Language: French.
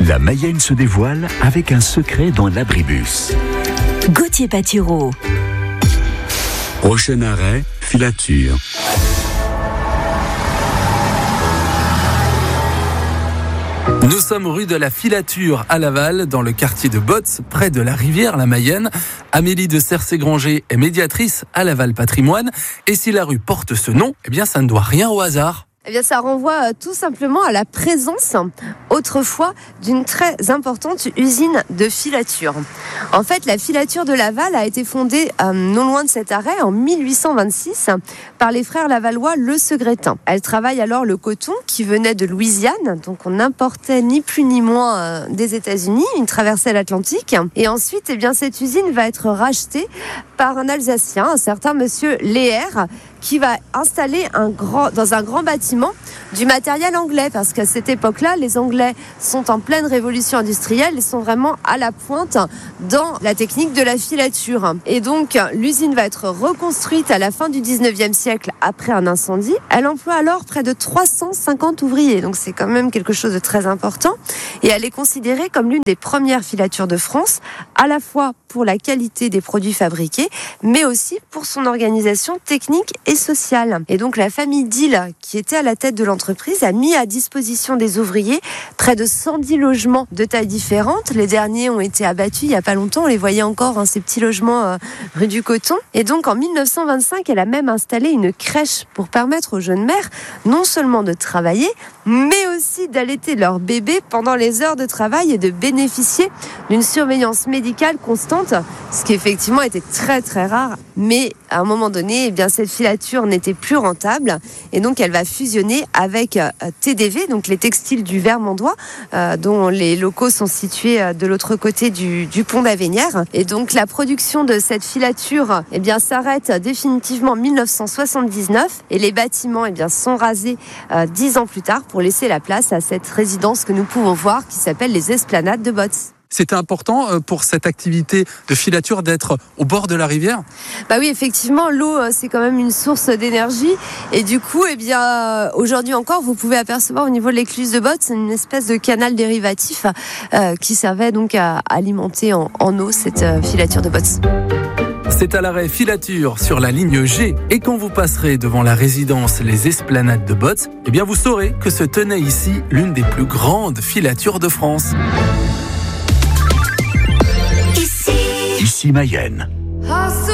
La Mayenne se dévoile avec un secret dans l'abribus. Gauthier Patureau. Prochain arrêt, filature. Nous sommes rue de la Filature à Laval, dans le quartier de Botz, près de la rivière la Mayenne. Amélie de Cercé-Granger est médiatrice à Laval Patrimoine. Et si la rue porte ce nom, eh bien ça ne doit rien au hasard. Eh bien, ça renvoie tout simplement à la présence, autrefois, d'une très importante usine de filature. En fait, la filature de Laval a été fondée non loin de cet arrêt en 1826 par les frères lavallois Le Segretin. Elle travaille alors le coton qui venait de Louisiane, donc on importait ni plus ni moins des États-Unis, une traversée l'Atlantique. Et ensuite, eh bien, cette usine va être rachetée par un Alsacien, un certain monsieur Léher, qui va installer dans un grand bâtiment du matériel anglais, parce qu'à cette époque-là, les Anglais sont en pleine révolution industrielle et sont vraiment à la pointe dans la technique de la filature. Et donc, l'usine va être reconstruite à la fin du 19e siècle après un incendie. Elle emploie alors près de 350 ouvriers, donc c'est quand même quelque chose de très important. Et elle est considérée comme l'une des premières filatures de France, à la fois pour la qualité des produits fabriqués, mais aussi pour son organisation technique et sociale. Et donc, la famille Dill, qui était à la tête de l'entreprise, a mis à disposition des ouvriers près de 110 logements de tailles différentes. Les derniers ont été abattus il n'y a pas longtemps. On les voyait encore, ces petits logements rue du Coton. Et donc, en 1925, elle a même installé une crèche pour permettre aux jeunes mères non seulement de travailler, mais aussi d'allaiter leur bébé pendant les heures de travail et de bénéficier d'une surveillance médicale constante, ce qui effectivement était très très rare. Mais à un moment donné, eh bien, cette filature n'était plus rentable et donc elle va fusionner avec TDV, donc les textiles du Vermandois, dont les locaux sont situés de l'autre côté du pont d'Avenir. Et donc la production de cette filature, eh bien, s'arrête définitivement en 1979 et les bâtiments, eh bien, sont rasés 10 ans plus tard pour laisser la place à cette résidence que nous pouvons voir qui s'appelle les Esplanades de Botz. C'était important pour cette activité de filature d'être au bord de la rivière ? Bah oui, effectivement, l'eau, c'est quand même une source d'énergie. Et du coup, eh bien, aujourd'hui encore, vous pouvez apercevoir au niveau de l'écluse de Botz une espèce de canal dérivatif qui servait donc à alimenter en eau cette filature de Botz. C'est à l'arrêt Filature sur la ligne G. Et quand vous passerez devant la résidence Les Esplanades de Botz, eh bien, vous saurez que se tenait ici l'une des plus grandes filatures de France. Ici Mayenne.